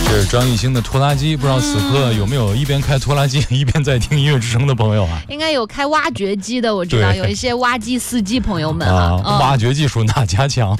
这是张艺兴的拖拉机，不知道此刻有没有一边开拖拉机一边在听音乐之声的朋友啊？ 应该有开挖掘机的，我知道有一些挖机司机朋友们挖掘技术哪家强？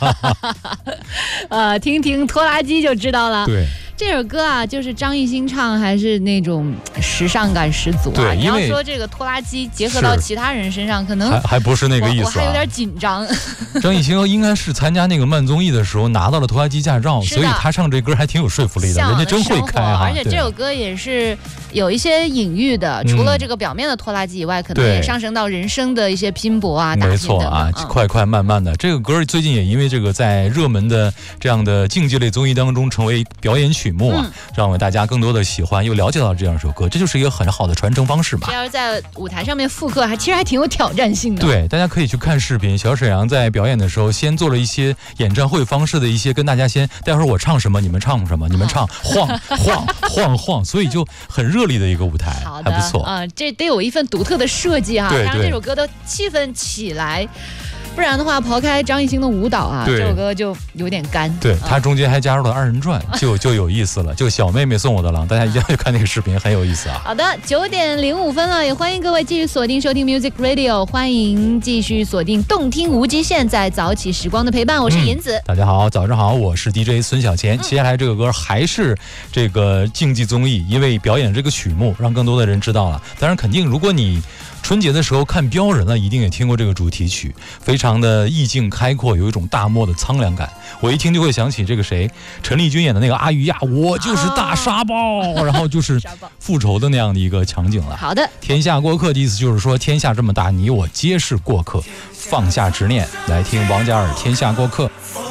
听听拖拉机就知道了。 对。 这首歌啊，就是张艺兴唱，还是那种时尚感十足啊。 对， 你要说这个拖拉机结合到其他人身上，可能还不是那个意思、啊。 我还有点紧张。 张艺兴应该是参加那个慢综艺的时候拿到了拖拉机驾照，所以他唱这歌还挺有说服力的，人家真会开啊。 而且这首歌也是有一些隐喻的，除了这个表面的拖拉机以外，可能也上升到人生的一些拼搏啊、打拼没错啊，快快慢慢的。这个歌最近也因为这个在热门的这样的竞技类综艺当中成为表演曲目啊，让大家更多的喜欢，又了解到这样一首歌，这就是一个很好的传承方式嘛。 这要是在舞台上面复刻，其实还挺有挑战性的。 对，大家可以去看视频。小沈阳在表演的时候，先做了一些演唱会方式的一些，跟大家待会儿我唱什么，你们唱什么，你们唱晃晃晃晃，所以就很热力的一个舞台，还不错啊。这得有一份独特的设计哈，让这首歌的气氛起来。不然的话，刨开张艺兴的舞蹈啊，这首歌就有点干。 对，他中间还加入了二人转，就有意思了。就小妹妹送我的狼，大家一定要去看那个视频，很有意思啊。 好的，9:05了，也欢迎各位继续锁定收听 Music Radio， 欢迎继续锁定动听无极限，在早起时光的陪伴，我是银子。 大家好，早上好，我是 DJ 孙小钱。接下来这个歌还是这个竞技综艺，因为表演这个曲目，让更多的人知道了。当然，肯定如果你春节的时候看标人了，一定也听过这个主题曲，非常的意境开阔，有一种大漠的苍凉感。我一听就会想起这个谁，陈丽君演的那个阿玉呀，我就是大沙包，然后就是复仇的那样的一个场景了。 好的， 天下过客的意思就是说，天下这么大，你我皆是过客，放下执念，来听王嘉尔《天下过客》。